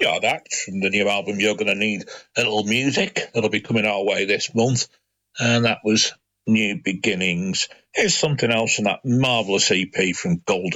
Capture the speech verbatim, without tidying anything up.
Yeah, that's from the new album You're Gonna Need a Little Music. That'll be coming our way this month. And that was New Beginnings. Here's something else from that marvellous E P from Golden